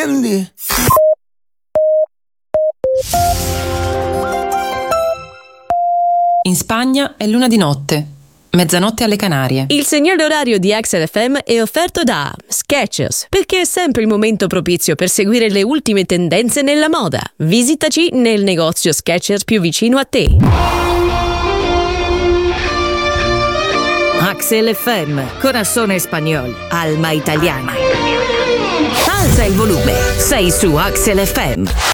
Accendi. In Spagna è l'una di notte, mezzanotte alle Canarie. Il segnale orario di Axel FM è offerto da Skechers, perché è sempre il momento propizio per seguire le ultime tendenze nella moda. Visitaci nel negozio Skechers più vicino a te. Axel FM, Corazón Español, Alma Italiana. Alza il volume, sei su Axel FM.